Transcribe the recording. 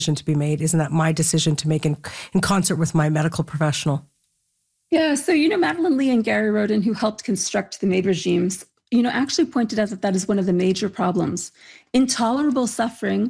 to be made? Isn't that my decision to make in concert with my medical professional? Yeah, so, Madeline Lee and Gary Rodin, who helped construct the MAID regimes, actually pointed out that is one of the major problems. Intolerable suffering